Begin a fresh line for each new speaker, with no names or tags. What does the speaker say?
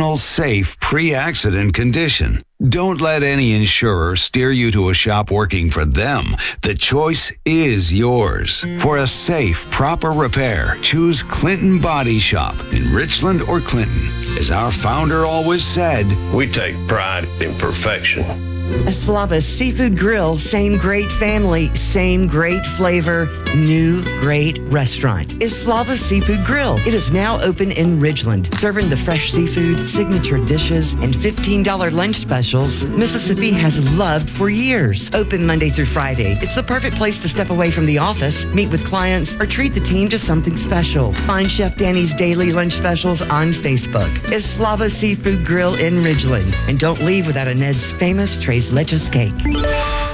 exceptional, safe, pre-accident condition. Don't let any insurer steer you to a shop working for them. The choice is yours. For a safe, proper repair, choose Clinton Body Shop in Richland or Clinton. As our founder always said,
we take pride in perfection.
Eslava Seafood Grill, same great family, same great flavor, new great restaurant. Eslava Seafood Grill. It is now open in Ridgeland, serving the fresh seafood, signature dishes, and $15 lunch specials Mississippi has loved for years. Open Monday through Friday. It's the perfect place to step away from the office, meet with clients, or treat the team to something special. Find Chef Danny's daily lunch specials on Facebook. Eslava Seafood Grill in Ridgeland. And don't leave without a Ned's famous Tres Leches cake.